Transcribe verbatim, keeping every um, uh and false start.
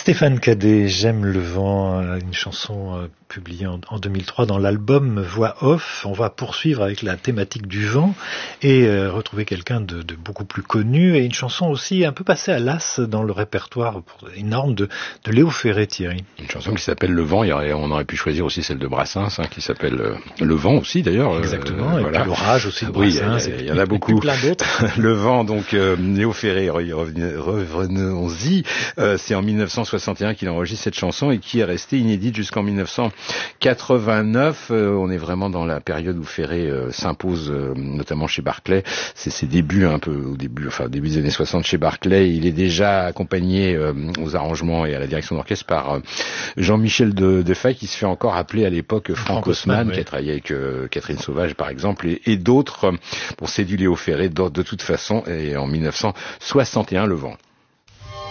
Stéphane Cadet, J'aime le vent, une chanson euh, publiée en, en deux mille trois dans l'album Voix Off. On va poursuivre avec la thématique du vent et euh, retrouver quelqu'un de, de beaucoup plus connu et une chanson aussi un peu passée à l'as dans le répertoire énorme de, de Léo Ferré, Thierry. Une chanson qui s'appelle Le vent, on aurait pu choisir aussi celle de Brassens, hein, qui s'appelle euh, Le vent aussi d'ailleurs. Exactement, euh, et voilà. puis l'orage aussi de Brassens. Oui, il y, y, y en a beaucoup. Plein d'autres. Le vent, donc euh, Léo Ferré, revenons-y, euh, c'est en mille neuf cent soixante et un qu'il enregistre cette chanson et qui est restée inédite jusqu'en mille neuf cent quatre-vingt-neuf. Euh, on est vraiment dans la période où Ferré euh, s'impose, euh, notamment chez Barclay. C'est ses débuts un peu au début, enfin début des années soixante chez Barclay. Il est déjà accompagné euh, aux arrangements et à la direction d'orchestre par euh, Jean-Michel de, Defaille, qui se fait encore appeler à l'époque Franck, Franck Haussmann, oui. Qui a travaillé avec euh, Catherine Sauvage par exemple, et, et d'autres. Bon, c'est du Léo Ferré de, de toute façon. Et en mille neuf cent soixante et un, Le vent.